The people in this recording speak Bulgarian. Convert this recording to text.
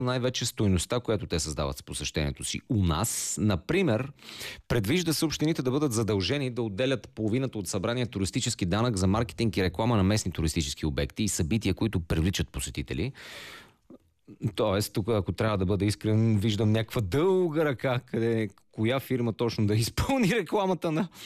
най-вече стойността, която те създават с посещението си. У нас, например, предвижда се общините да бъдат задължени да отделят половината от събрания туристически данък за маркетинг и реклама на местни туристически обекти и събития, които привличат посетители. Тоест, тук, ако трябва да бъда искрен, виждам някаква дълга ръка, коя фирма точно да изпълни рекламата на